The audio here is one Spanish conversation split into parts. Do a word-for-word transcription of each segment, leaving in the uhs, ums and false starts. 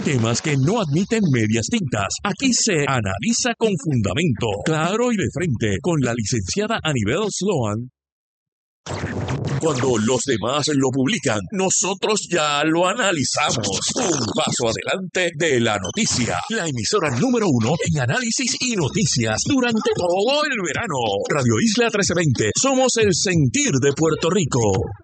Temas que no admiten medias tintas. Aquí se analiza con fundamento, claro y de frente, con la licenciada Anibel Sloan. Cuando los demás lo publican, nosotros ya lo analizamos. Un paso adelante de la noticia. La emisora número uno en análisis y noticias durante todo el verano. Radio Isla trece veinte. Somos el sentir de Puerto Rico.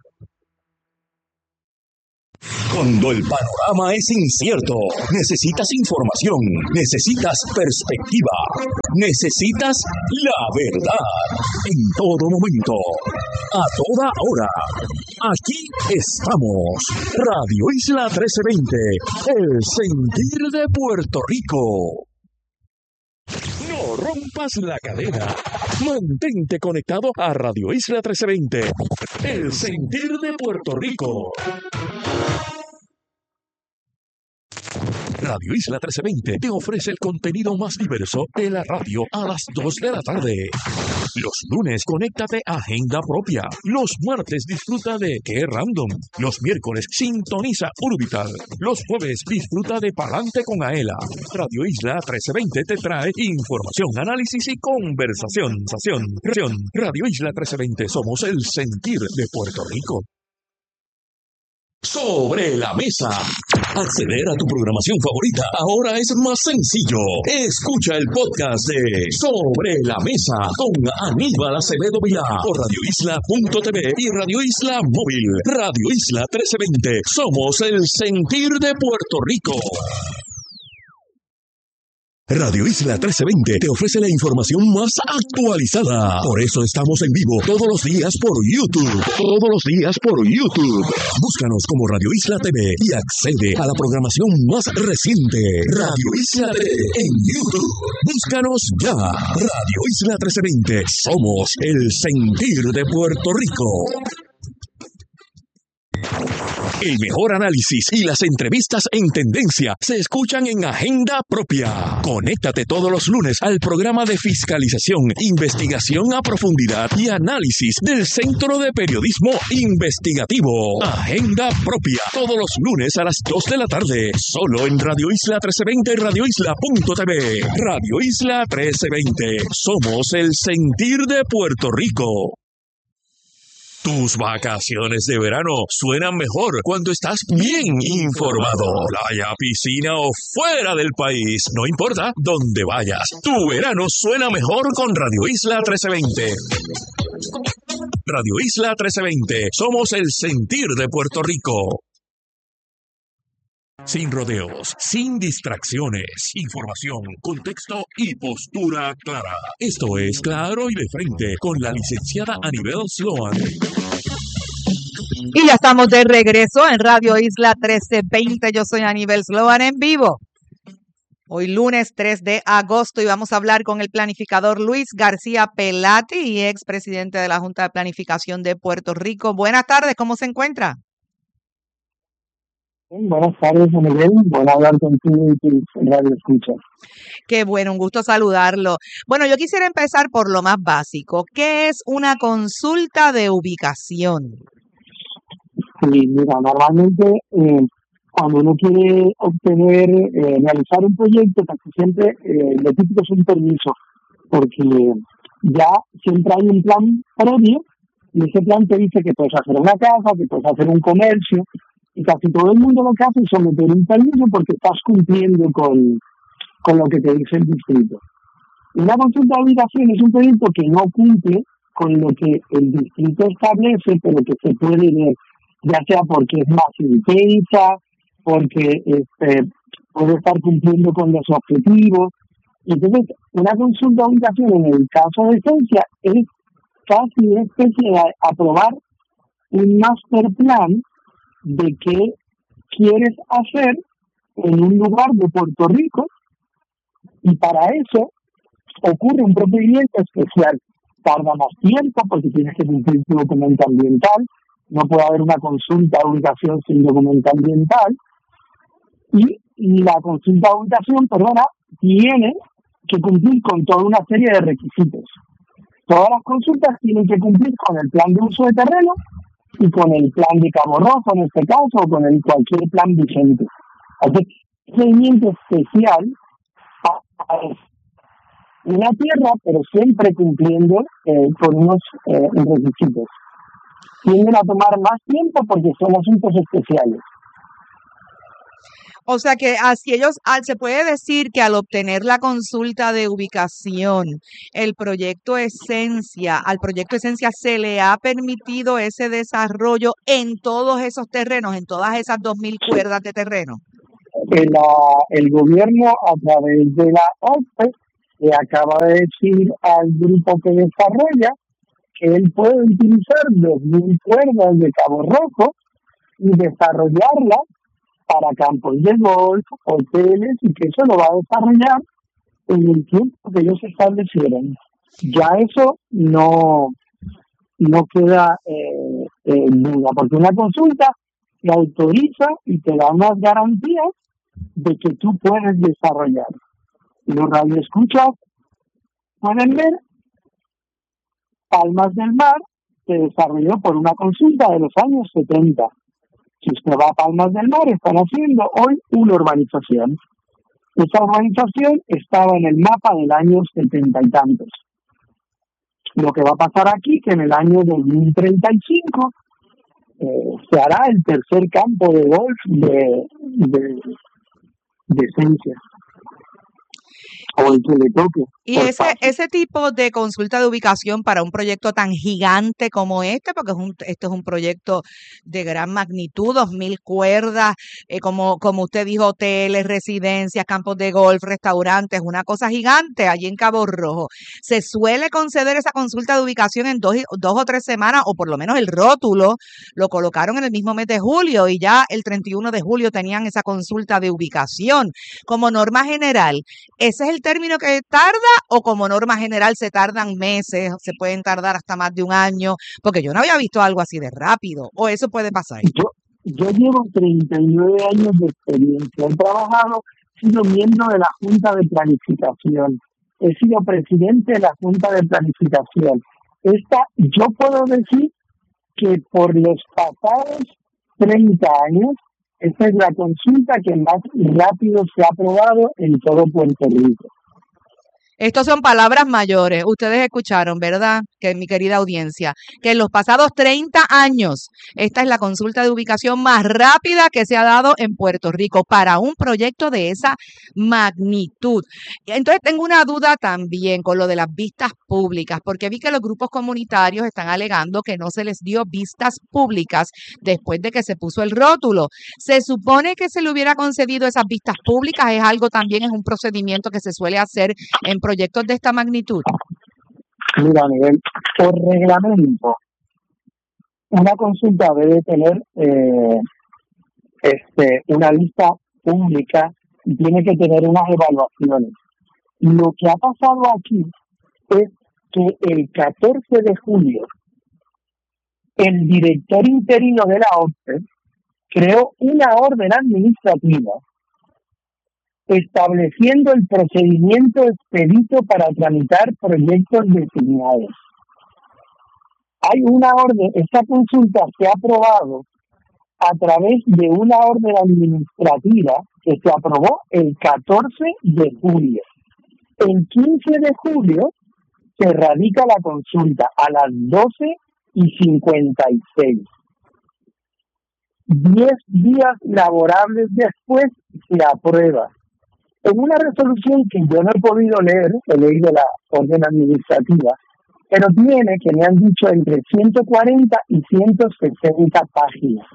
Cuando el panorama es incierto, necesitas información, necesitas perspectiva, necesitas la verdad. En todo momento, a toda hora. Aquí estamos. Radio Isla trece veinte, el sentir de Puerto Rico. No rompas la cadena. Mantente conectado a Radio Isla trece veinte, el sentir de Puerto Rico. Radio Isla trece veinte te ofrece el contenido más diverso de la radio a las dos de la tarde. Los lunes, conéctate a Agenda Propia. Los martes, disfruta de Qué Random. Los miércoles, sintoniza Urbital. Los jueves, disfruta de Palante con Aela. Radio Isla trece veinte te trae información, análisis y conversación. Radio Isla trece veinte, somos el sentir de Puerto Rico. Sobre la mesa. Acceder a tu programación favorita ahora es más sencillo. Escucha el podcast de Sobre la Mesa con Aníbal Acevedo Vilá por radio isla punto t v y Radio Isla Móvil. Radio Isla trece veinte. Somos el sentir de Puerto Rico. Radio Isla trece veinte te ofrece la información más actualizada. Por eso estamos en vivo todos los días por YouTube. Todos los días por YouTube. Búscanos como Radio Isla T V y accede a la programación más reciente. Radio Isla T V en YouTube. Búscanos ya. Radio Isla trece veinte. Somos el sentir de Puerto Rico. El mejor análisis y las entrevistas en tendencia se escuchan en Agenda Propia. Conéctate todos los lunes al programa de fiscalización, investigación a profundidad y análisis del Centro de Periodismo Investigativo. Agenda Propia, todos los lunes a las dos de la tarde, solo en Radio Isla trece veinte y radio isla punto t v. Radio Isla trece veinte, somos el sentir de Puerto Rico. Tus vacaciones de verano suenan mejor cuando estás bien informado. Playa, piscina o fuera del país, no importa dónde vayas. Tu verano suena mejor con Radio Isla trece veinte. Radio Isla trece veinte, somos el sentir de Puerto Rico. Sin rodeos, sin distracciones, información, contexto y postura clara. Esto es Claro y de Frente con la licenciada Anibel Sloan. Y ya estamos de regreso en Radio Isla trece veinte. Yo soy Anibel Sloan en vivo. Hoy lunes tres de agosto y vamos a hablar con el planificador Luis García Pelati y expresidente de la Junta de Planificación de Puerto Rico. Buenas tardes, ¿cómo se encuentra? Buenas tardes, Anibel. Bueno hablar contigo y tu radio escucha. Qué bueno, un gusto saludarlo. Bueno, yo quisiera empezar por lo más básico. ¿Qué es una consulta de ubicación? Sí, mira, normalmente eh, cuando uno quiere obtener, eh, realizar un proyecto, casi siempre eh, lo típico es un permiso, porque ya siempre hay un plan previo y ese plan te dice que puedes hacer una casa, que puedes hacer un comercio, y casi todo el mundo lo que hace es someter un permiso porque estás cumpliendo con, con lo que te dice el distrito. Una consulta de ubicación es un proyecto que no cumple con lo que el distrito establece, pero que se puede ver, ya sea porque es más intensa, porque este, puede estar cumpliendo con los objetivos. Entonces, una consulta de ubicación en el caso de esencia es casi una especie de aprobar un master plan de qué quieres hacer en un lugar de Puerto Rico, y para eso ocurre un procedimiento especial. Tarda más tiempo porque tienes que cumplir tu documento ambiental, no puede haber una consulta de ubicación sin documento ambiental, y la consulta de ubicación, perdona, tiene que cumplir con toda una serie de requisitos. Todas las consultas tienen que cumplir con el plan de uso de terreno y con el plan de Cabo Rojo, en este caso, o con el cualquier plan vigente. Así, procedimiento especial para una tierra, pero siempre cumpliendo eh, con unos eh, requisitos. Tienden a tomar más tiempo porque son asuntos especiales. O sea que así ellos, al, se puede decir que al obtener la consulta de ubicación, el proyecto Esencia, al proyecto Esencia se le ha permitido ese desarrollo en todos esos terrenos, en todas esas dos mil cuerdas de terreno. El, uh, el gobierno, a través de la O P E, le acaba de decir al grupo que desarrolla que él puede utilizar dos mil cuerdas de Cabo Rojo y desarrollarla para campos de golf, hoteles, y que eso lo va a desarrollar en el tiempo que ellos establecieron. Ya eso no, no queda eh, en duda, porque una consulta te autoriza y te da unas garantías de que tú puedes desarrollar. Los radioescuchas pueden ver Palmas del Mar se desarrolló por una consulta de los años setenta. Si usted va a Palmas del Mar, están haciendo hoy una urbanización. Esa urbanización estaba en el mapa del año setenta y tantos. Lo que va a pasar aquí, que en el año dos mil treinta y cinco eh, se hará el tercer campo de golf de, de, de Esencia. O el que le toque. Y ese, ese tipo de consulta de ubicación para un proyecto tan gigante como este, porque es un, este es un proyecto de gran magnitud, dos mil cuerdas, eh, como, como usted dijo, hoteles, residencias, campos de golf, restaurantes, una cosa gigante allí en Cabo Rojo. ¿Se suele conceder esa consulta de ubicación en dos, dos o tres semanas, o por lo menos el rótulo lo colocaron en el mismo mes de julio y ya el treinta y uno de julio tenían esa consulta de ubicación? Como norma general, ¿ese es el término que tarda o como norma general se tardan meses, se pueden tardar hasta más de un año? Porque yo no había visto algo así de rápido, o eso puede pasar. Yo, yo llevo treinta y nueve años de experiencia, he trabajado, he sido miembro de la Junta de Planificación, he sido presidente de la Junta de Planificación. Esta, yo puedo decir que por los pasados treinta años, esta es la consulta que más rápido se ha aprobado en todo Puerto Rico. Estos son palabras mayores. Ustedes escucharon, ¿verdad? Que mi querida audiencia, que en los pasados treinta años, esta es la consulta de ubicación más rápida que se ha dado en Puerto Rico para un proyecto de esa magnitud. Entonces tengo una duda también con lo de las vistas públicas, porque vi que los grupos comunitarios están alegando que no se les dio vistas públicas después de que se puso el rótulo. ¿Se supone que se le hubiera concedido esas vistas públicas? ¿Es algo también, es un procedimiento que se suele hacer en proyectos de esta magnitud? Mira, Miguel, por reglamento, una consulta debe tener eh, este, una vista pública y tiene que tener unas evaluaciones. Lo que ha pasado aquí es que el catorce de julio, el director interino de la O P E creó una orden administrativa estableciendo el procedimiento expedito para tramitar proyectos designados. Hay una orden, esta consulta se ha aprobado a través de una orden administrativa que se aprobó el catorce de julio. El quince de julio se radica la consulta a las doce y cincuenta y seis. Diez días laborables después se aprueba. En una resolución que yo no he podido leer, he leído la orden administrativa, pero tiene, que me han dicho, entre ciento cuarenta y ciento sesenta páginas.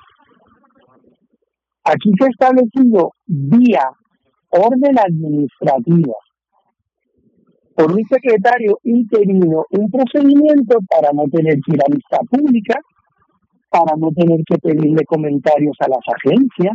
Aquí se ha establecido vía orden administrativa por un secretario interino un procedimiento para no tener que ir a vista pública, para no tener que pedirle comentarios a las agencias.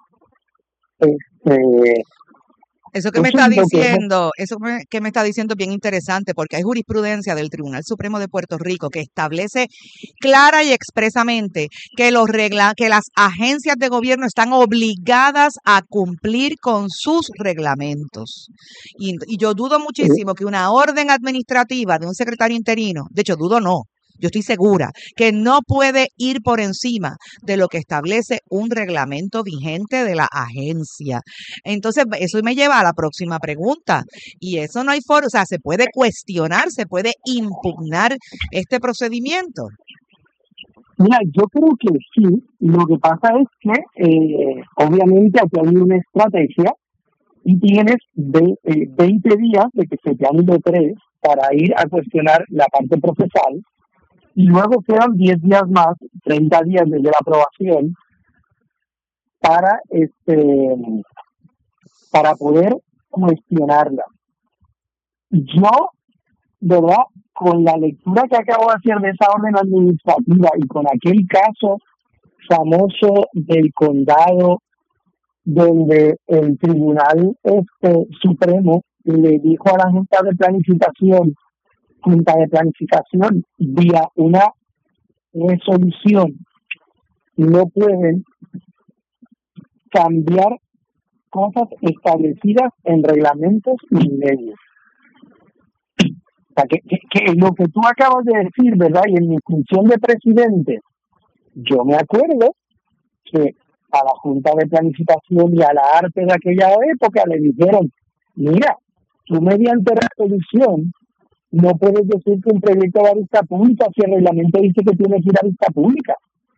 Este... Eso que me está diciendo, eso que me está diciendo es bien interesante, porque hay jurisprudencia del Tribunal Supremo de Puerto Rico que establece clara y expresamente que los regla, que las agencias de gobierno están obligadas a cumplir con sus reglamentos. Y, y yo dudo muchísimo que una orden administrativa de un secretario interino, de hecho dudo no, yo estoy segura que no puede ir por encima de lo que establece un reglamento vigente de la agencia. Entonces, eso me lleva a la próxima pregunta. Y eso no hay foro, o sea, se puede cuestionar, se puede impugnar este procedimiento. Mira, yo creo que sí. Lo que pasa es que, eh, obviamente, aquí hay una estrategia y tienes de, eh, veinte días de que se te han ido tres para ir a cuestionar la parte procesal y luego quedan diez días más, treinta días desde la aprobación para este para poder cuestionarla. Yo, ¿verdad? Con la lectura que acabo de hacer de esa orden administrativa y con aquel caso famoso del condado donde el Tribunal este, Supremo le dijo a la Junta de Planificación, Junta de Planificación, vía una resolución, no pueden cambiar cosas establecidas en reglamentos y leyes. O sea, que, que, que lo que tú acabas de decir, ¿verdad? Y en mi función de presidente, yo me acuerdo que a la Junta de Planificación y a la arte de aquella época le dijeron, mira, tú mediante resolución no puedes decir que un proyecto va a vista pública si el reglamento dice que tiene que ir a vista pública.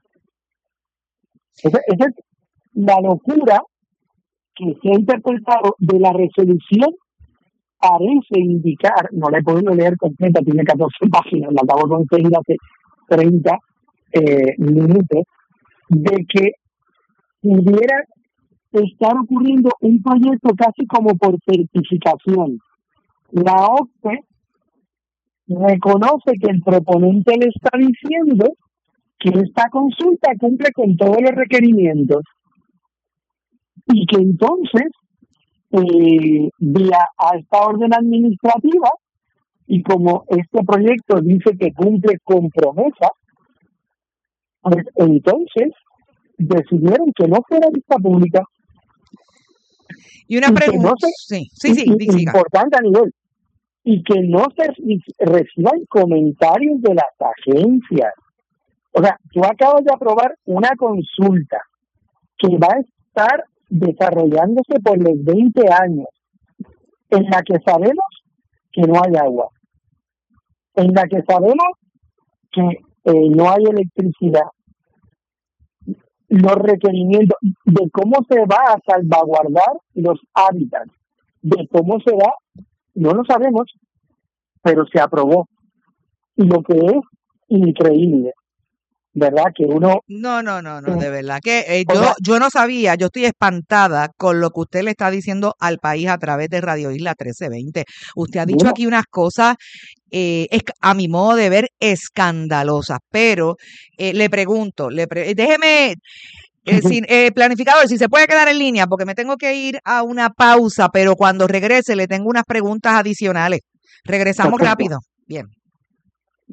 Esa, esa es la locura que se ha interpretado de la resolución. Parece indicar, no la he podido leer completa, tiene catorce páginas, la acabo de conseguir hace treinta eh, minutos, de que pudiera estar ocurriendo un proyecto casi como por certificación. La O C P E reconoce que el proponente le está diciendo que esta consulta cumple con todos los requerimientos y que entonces Eh, vía a esta orden administrativa y como este proyecto dice que cumple con promesa, pues entonces decidieron que no fuera vista pública. Y una pregunta, no sí, sí, sí, y, importante a nivel, y que no se reciban comentarios de las agencias. O sea, tú acabas de aprobar una consulta que va a estar desarrollándose por los veinte años, en la que sabemos que no hay agua, en la que sabemos que eh, no hay electricidad, los requerimientos de cómo se va a salvaguardar los hábitats, de cómo se va, no lo sabemos, pero se aprobó. Y lo que es increíble, ¿verdad? Que uno... No, no, no, no, de verdad que eh, yo, yo no sabía, yo estoy espantada con lo que usted le está diciendo al país a través de Radio Isla trece veinte. Usted ha dicho aquí unas cosas, eh, a mi modo de ver, escandalosas, pero eh, le pregunto, le pre déjeme... Eh, si, eh, planificador, si se puede quedar en línea, porque me tengo que ir a una pausa, pero cuando regrese le tengo unas preguntas adicionales. Regresamos rápido. Bien.